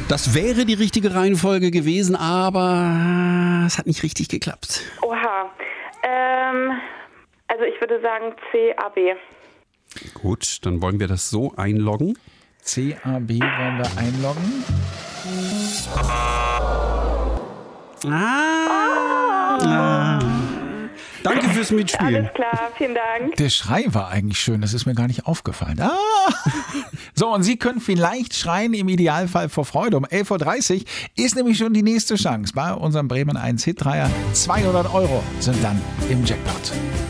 Das wäre die richtige Reihenfolge gewesen, aber es hat nicht richtig geklappt. Oha. Also ich würde sagen CAB. Gut, dann wollen wir das so einloggen. CAB wollen wir einloggen. Danke fürs Mitspielen. Alles klar, vielen Dank. Der Schrei war eigentlich schön, das ist mir gar nicht aufgefallen. So, und Sie können vielleicht schreien, im Idealfall vor Freude. Um 11.30 Uhr ist nämlich schon die nächste Chance. Bei unserem Bremen 1 Hitdreier 200 € sind dann im Jackpot.